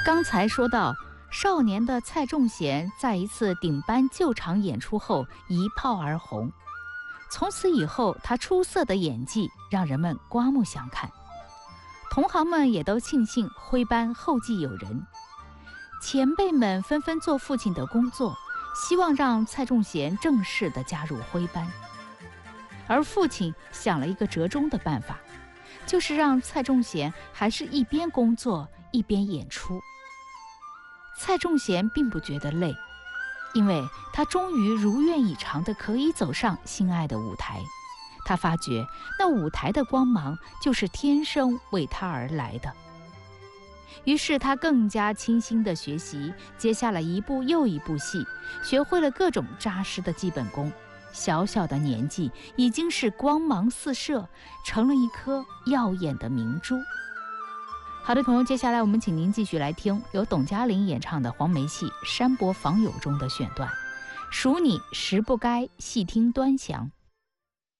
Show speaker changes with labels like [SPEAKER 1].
[SPEAKER 1] 刚才说到，少年的蔡仲贤在一次顶班救场演出后一炮而红，从此以后，他出色的演技让人们刮目相看。同行们也都庆幸徽班后继有人，前辈们纷纷做父亲的工作，希望让蔡仲贤正式的加入徽班。而父亲想了一个折中的办法，就是让蔡仲贤还是一边工作一边演出。蔡仲贤并不觉得累，因为他终于如愿以偿地可以走上心爱的舞台。他发觉那舞台的光芒就是天生为他而来的。于是他更加倾心地学习，接下了一部又一部戏，学会了各种扎实的基本功。小小的年纪已经是光芒四射，成了一颗耀眼的明珠。好的朋友，接下来我们请您继续来听由董嘉玲演唱的黄梅戏《山伯访友》中的选段，数你时不该，细听端详。